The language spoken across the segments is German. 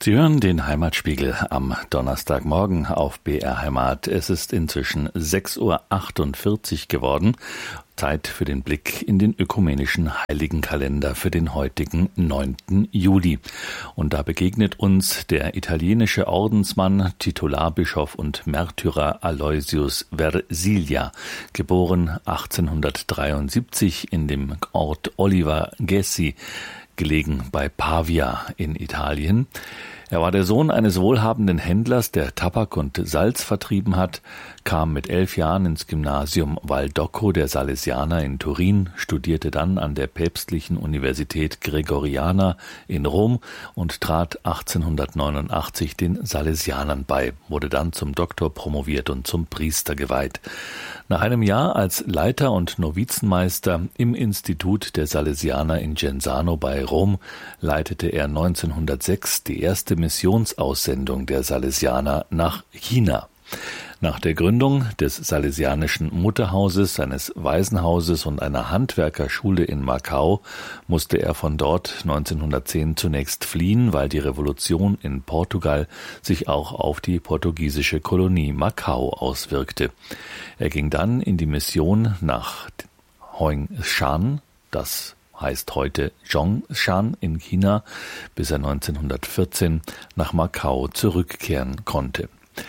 Sie hören den Heimatspiegel am Donnerstagmorgen auf BR Heimat. Es ist inzwischen 6:48 Uhr geworden. Zeit für den Blick in den ökumenischen Heiligenkalender für den heutigen 9. Juli. Und da begegnet uns der italienische Ordensmann, Titularbischof und Märtyrer Aloysius Versilia, geboren 1873 in dem Ort Oliva Gessi, gelegen bei Pavia in Italien. Er war der Sohn eines wohlhabenden Händlers, der Tabak und Salz vertrieben hat, kam mit 11 Jahren ins Gymnasium Valdocco der Salesianer in Turin, studierte dann an der Päpstlichen Universität Gregoriana in Rom und trat 1889 den Salesianern bei, wurde dann zum Doktor promoviert und zum Priester geweiht. Nach einem Jahr als Leiter und Novizenmeister im Institut der Salesianer in Genzano bei Rom leitete er 1906 die erste Missionsaussendung der Salesianer nach China. Nach der Gründung des Salesianischen Mutterhauses, eines Waisenhauses und einer Handwerkerschule in Macau musste er von dort 1910 zunächst fliehen, weil die Revolution in Portugal sich auch auf die portugiesische Kolonie Macau auswirkte. Er ging dann in die Mission nach Hongshan, das heißt heute Zhongshan in China, bis er 1914 nach Macau zurückkehren konnte.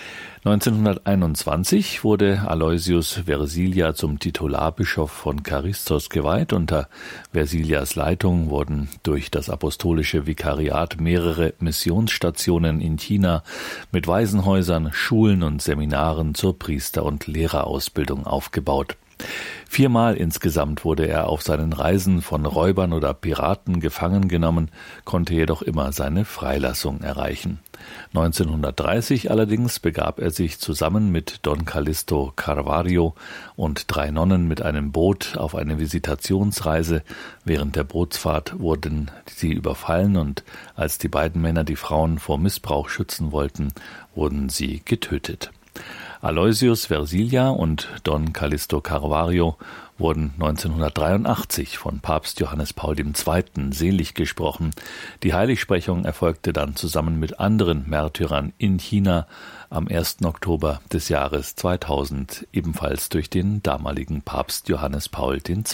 1921 wurde Aloysius Versilia zum Titularbischof von Charistos geweiht. Unter Versilias Leitung wurden durch das apostolische Vikariat mehrere Missionsstationen in China mit Waisenhäusern, Schulen und Seminaren zur Priester- und Lehrerausbildung aufgebaut. 4-mal insgesamt wurde er auf seinen Reisen von Räubern oder Piraten gefangen genommen, konnte jedoch immer seine Freilassung erreichen. 1930 allerdings begab er sich zusammen mit Don Callisto Carvario und 3 Nonnen mit einem Boot auf eine Visitationsreise. Während der Bootsfahrt wurden sie überfallen und als die beiden Männer die Frauen vor Missbrauch schützen wollten, wurden sie getötet. Aloysius Versilia und Don Callisto Carvario wurden 1983 von Papst Johannes Paul II. Selig gesprochen. Die Heiligsprechung erfolgte dann zusammen mit anderen Märtyrern in China am 1. Oktober des Jahres 2000, ebenfalls durch den damaligen Papst Johannes Paul II.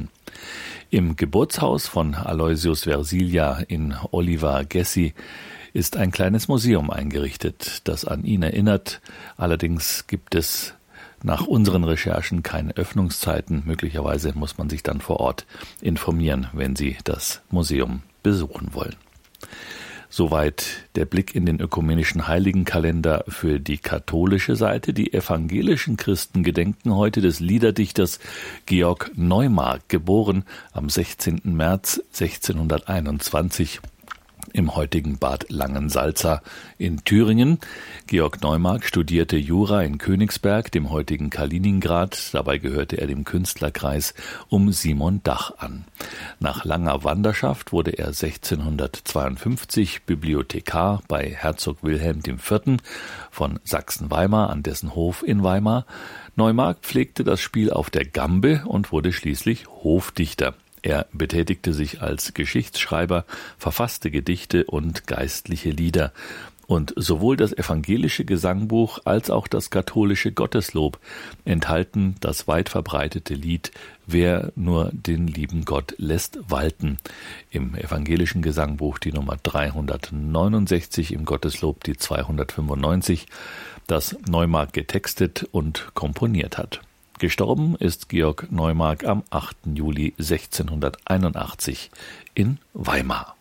Im Geburtshaus von Aloysius Versilia in Oliva Gessi ist ein kleines Museum eingerichtet, das an ihn erinnert. Allerdings gibt es nach unseren Recherchen keine Öffnungszeiten. Möglicherweise muss man sich dann vor Ort informieren, wenn Sie das Museum besuchen wollen. Soweit der Blick in den ökumenischen Heiligenkalender für die katholische Seite. Die evangelischen Christen gedenken heute des Liederdichters Georg Neumark, geboren am 16. März 1621. Im heutigen Bad Langensalza in Thüringen. Georg Neumark studierte Jura in Königsberg, dem heutigen Kaliningrad. Dabei gehörte er dem Künstlerkreis um Simon Dach an. Nach langer Wanderschaft wurde er 1652 Bibliothekar bei Herzog Wilhelm IV. Von Sachsen-Weimar an dessen Hof in Weimar. Neumark pflegte das Spiel auf der Gambe und wurde schließlich Hofdichter. Er betätigte sich als Geschichtsschreiber, verfasste Gedichte und geistliche Lieder. Und sowohl das evangelische Gesangbuch als auch das katholische Gotteslob enthalten das weit verbreitete Lied »Wer nur den lieben Gott lässt walten«. Im evangelischen Gesangbuch die Nummer 369, im Gotteslob die 295, das Neumark getextet und komponiert hat. Gestorben ist Georg Neumark am 8. Juli 1681 in Weimar.